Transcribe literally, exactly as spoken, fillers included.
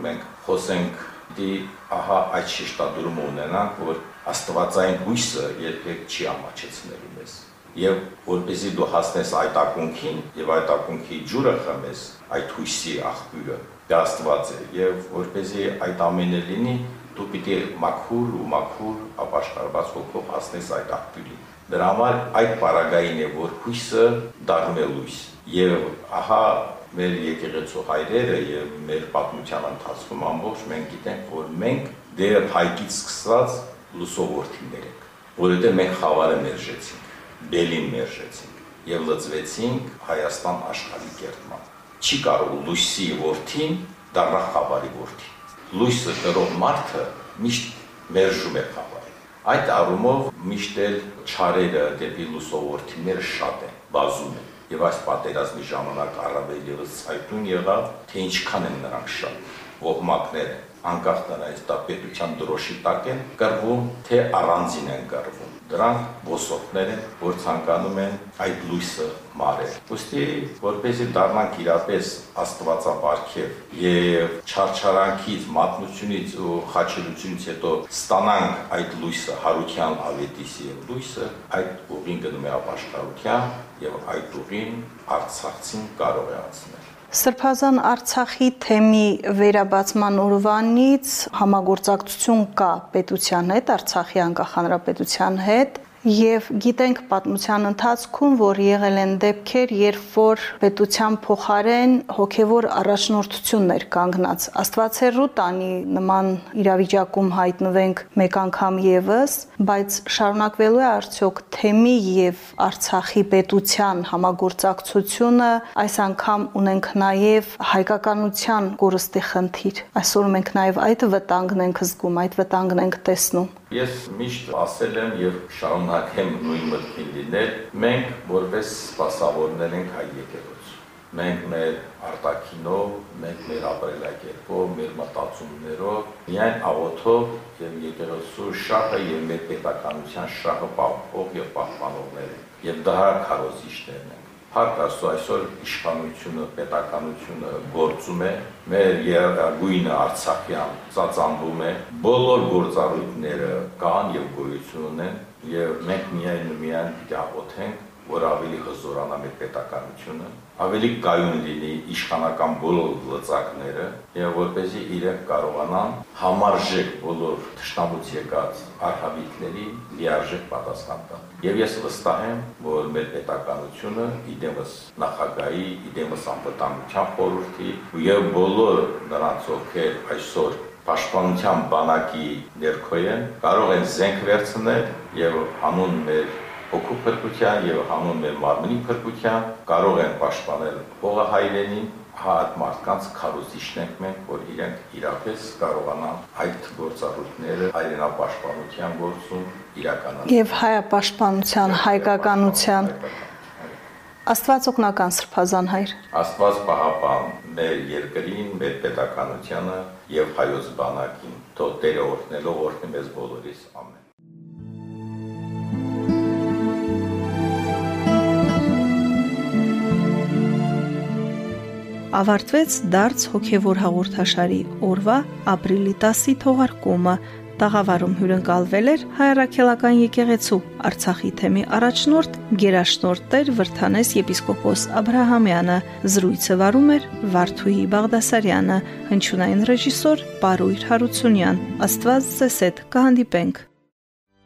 մենք խոսենք դի ահա այդ շեշտադրումը ունենանք, որ աստվածային հույսը երբեք չի ամաչեցնելու մեզ։ Եվ որպեսզի դու հասնես այդ ակունքին եւ այդ ակունքի ջուրը խմես, այդ հույսի աղբյուրը դա Աստված է, եւ որպեսզի այդ ամենը լինի, դու պիտի մաքուր ու մաքուր ապաշխարված հոգով հասնես այդ աղբյուրին։ Դրա համար այդ պարագային է, որ հույսը դառնում է լույս։ Եվ ահա մեր եկեղեցու հայրերը եւ մեր պատմության ընթացքում ամբողջ մենք գիտենք, որ մենք դեռ հայկից սկսած լուսովորդիներ ենք, որովհետեւ մենք խավարը մերժեցինք, բելին մերժեցինք եւ լծվեցինք Հայաստան աշխարհի կերտման։ Չի կարող լույսի որդին դառնա խավարի որդի։ Լույսը կրող մարդը միշտ մերժում է խավարը։ Այդ առումով միշտ էլ չարերը դեպի լուսովորդիները շատ են, բազում են։ Եվ այս պատերազմի ժամանակ առավել ևս ցայտուն եղավ, թե ինչքան են նրանք շատ, ոհմակներ են, անկախ նրանից դա պետության դրոշի տակ են կռվում, թե առանձին են կռվում։ Դրանք ոսորտներ են, որ ցանկանում են այդ լույսը մարել։ Ոստի, որպեսզի դառնանք իրապես աստվածապարգև եւ չարչարանքից, մատնությունից ու խաչելությունից հետո ստանանք այդ լույսը, հարության ավետիսի եւ լույսը, այդ ուղին գնում է ապաշխարության եւ այդ ուղին Արցախցին կարող է անցնել։ Սրբազան Արցախի թեմի վերաբացման օրվանից համագործակցություն կա պետության հետ, Արցախի անկախ հանրապետության հետ, եւ գիտենք պատմության ընթացքում, որ եղել են դեպքեր, երբ որ պետության փոխարեն հոգեվոր առաջնորդություններ կանգնած։ Աստվածերու տանի նման իրավիճակում հայտնվենք մեկ անգամ եւս, բայց շարունակվելու է արդյոք թեմի եւ Արցախի պետության համագործակցությունը, այս անգամ ունենք նաեւ հայկականության կորստի խնդիր։ Այսօր մենք նաեւ այդ վտանգն ենք զգում, այդ վտանգն ենք տեսնում։ Ես միշտ ասել եմ եւ շարունակեմ նույն մտքին լինել, մենք որպես սպասավորներ ենք հայ եկեղեցու։ Մենք մեր արտաքինով, մենք մեր ապրելակերպով, մեր մտածումներով, միայն աղոթով եւ եկեղեցու շահը եւ մեր պետականության շահը պահպանող եւ պահպանողներ ենք։ Եվ դա քարոզիչներն են։ Փառք Աստծո, այսօր իշխանությունը, պետականությունը գործում է, մեր երագույնը Արցախյան ծածանվում է, բոլոր գործառույթները կան եւ գոյություն ունեն, եւ մենք միայն ու միայն պիտի աղոթենք, որ ավելի հզորանա մեր պետականությունը, ավելի կայուն լինի իշխանական բոլոր լծակները եւ որպեսզի իրենք կարողանան համարժեք բոլոր թշնամուց եկած արհավիտների լիարժեք պատասխան տալ։ Եվ ես վստահ եմ, որ մեր պետականությունը իդեմս նախագահի, իդեմս անվտանգության խորհրդի եւ բոլոր նրանց, ովքեր այսօր պաշտպանության բանակի ներքո են, կարող են զենք վերցնել եւ հանուն մեր հոգու փրկության եւ հանուն մեր մարմնի փրկության կարող են պաշտպանել հողը հայրենին, հատ մարդկանց քարոզիչն ենք մենք, որ իրենք իրապես կարողանան այդ գործառույթները հայրենապաշտպանության գործում իրականացնել։ Եվ հայապաշտպանության, հայկականության Աստված օգնական սրբազան հայր։ Աստված պահապան մեր երկրին, մեր պետականությանը եւ հայոց բանակին։ Թող Տերը օրհնելով օրհնի մեզ բոլորիս։ Ամեն։ Ավարտվեց դարձ հոգևոր հաղորդաշարի օրվա ապրիլի տասի թողարկումը։ Տաղավարում հյուրընկալվել էր Հայ Առաքելական եկեղեցու Արցախի թեմի առաջնորդ գերաշնորհ Տեր Վրդանես եպիսկոպոս Աբրահամյանը, զրույցը վարում էր Վարդուհի Բաղդասարյանը, հնչյունային ռեժիսոր Պարույր Հարությունյան։ Աստված ձեզ հետ կհանդիպենք։